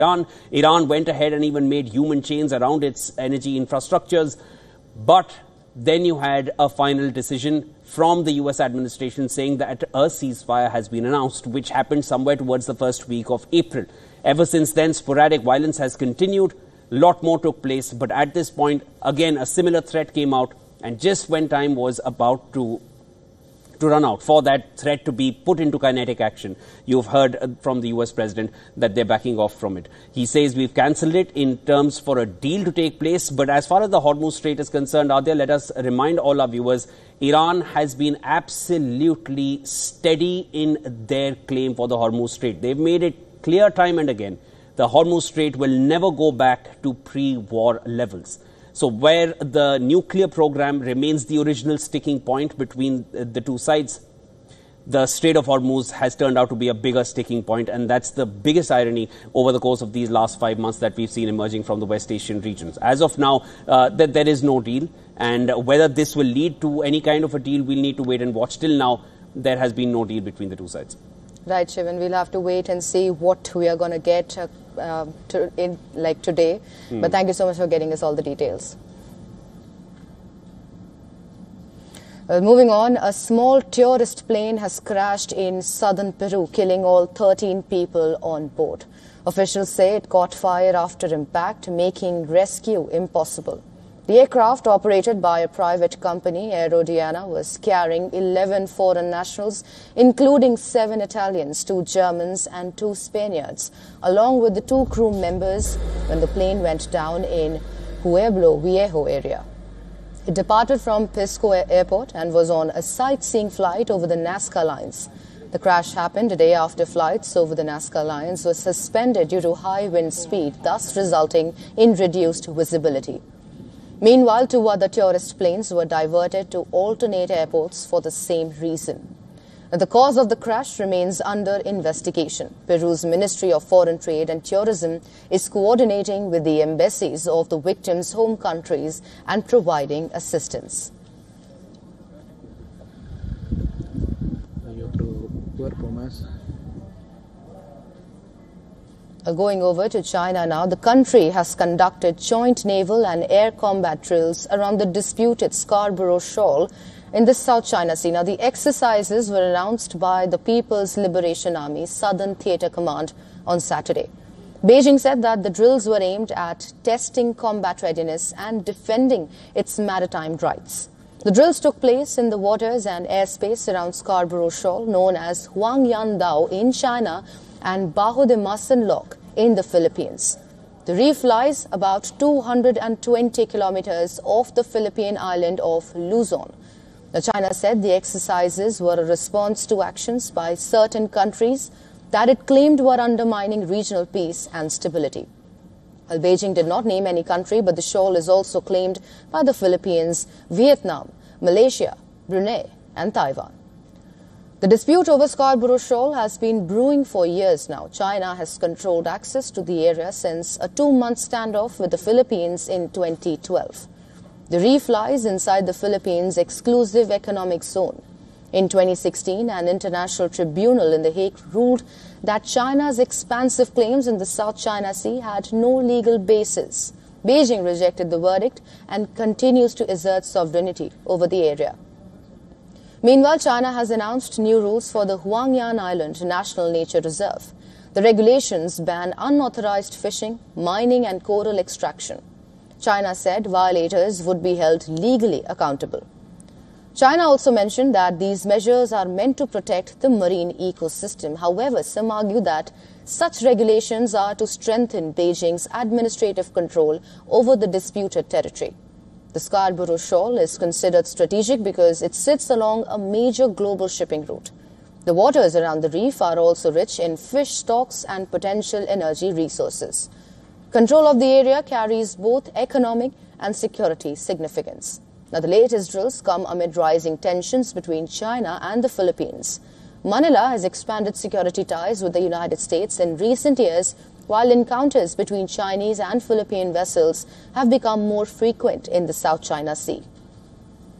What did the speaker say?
Iran went ahead and even made human chains around its energy infrastructures. But then you had a final decision from the US administration saying that a ceasefire has been announced, which happened somewhere towards the first week of April. Ever since then, sporadic violence has continued. A lot more took place. But at this point, again, a similar threat came out. And just when time was about to run out for that threat to be put into kinetic action, you've heard from the US president that they're backing off from it. He says we've cancelled it in terms for a deal to take place. But as far as the Hormuz Strait is concerned, Adya, let us remind all our viewers, Iran has been absolutely steady in their claim for the Hormuz Strait. They've made it clear time and again, the Hormuz Strait will never go back to pre-war levels. So where the nuclear program remains the original sticking point between the two sides, the Strait of Hormuz has turned out to be a bigger sticking point, and that's the biggest irony over the course of these last 5 months that we've seen emerging from the West Asian regions. As of now, there is no deal, and whether this will lead to any kind of a deal, we'll need to wait and watch. Till now, there has been no deal between the two sides. Right, Shivan. We'll have to wait and see what we are going to get today. But thank you so much for getting us all the details. Moving on, a small tourist plane has crashed in southern Peru, killing all 13 people on board. Officials say it caught fire after impact, making rescue impossible. The aircraft, operated by a private company, Aerodiana, was carrying 11 foreign nationals, including 7 Italians, 2 Germans and 2 Spaniards, along with the 2 crew members when the plane went down in Pueblo Viejo area. It departed from Pisco Airport and was on a sightseeing flight over the Nazca Lines. The crash happened a day after flights over the Nazca Lines were suspended due to high wind speed, thus resulting in reduced visibility. Meanwhile, 2 other tourist planes were diverted to alternate airports for the same reason. The cause of the crash remains under investigation. Peru's Ministry of Foreign Trade and Tourism is coordinating with the embassies of the victims' home countries and providing assistance. Going over to China now, the country has conducted joint naval and air combat drills around the disputed Scarborough Shoal in the South China Sea. Now, the exercises were announced by the People's Liberation Army Southern Theatre Command on Saturday. Beijing said that the drills were aimed at testing combat readiness and defending its maritime rights. The drills took place in the waters and airspace around Scarborough Shoal, known as Huangyan Dao in China, and Bajo de Masinloc in the Philippines. The reef lies about 220 kilometers off the Philippine island of Luzon. China said the exercises were a response to actions by certain countries that it claimed were undermining regional peace and stability. Well, Beijing did not name any country, but the shoal is also claimed by the Philippines, Vietnam, Malaysia, Brunei and Taiwan. The dispute over Scarborough Shoal has been brewing for years now. China has controlled access to the area since a 2-month standoff with the Philippines in 2012. The reef lies inside the Philippines' exclusive economic zone. In 2016, an international tribunal in The Hague ruled that China's expansive claims in the South China Sea had no legal basis. Beijing rejected the verdict and continues to assert sovereignty over the area. Meanwhile, China has announced new rules for the Huangyan Island National Nature Reserve. The regulations ban unauthorized fishing, mining and coral extraction. China said violators would be held legally accountable. China also mentioned that these measures are meant to protect the marine ecosystem. However, some argue that such regulations are to strengthen Beijing's administrative control over the disputed territory. The Scarborough Shoal is considered strategic because it sits along a major global shipping route. The waters around the reef are also rich in fish stocks and potential energy resources. Control of the area carries both economic and security significance. Now, the latest drills come amid rising tensions between China and the Philippines. Manila has expanded security ties with the United States in recent years, while encounters between Chinese and Philippine vessels have become more frequent in the South China Sea.